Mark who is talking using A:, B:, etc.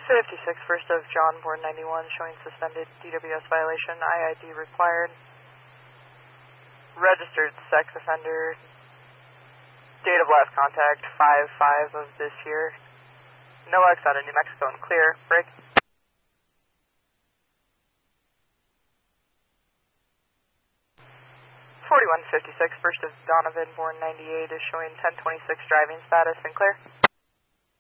A: 56, first of John, born 91, showing suspended DWS violation, IID required. Registered sex offender. Date of last contact, 5/5 of this year. No X out of New Mexico and clear. Break. (4156), first of Donovan, born 98, is showing 1026 driving status and clear.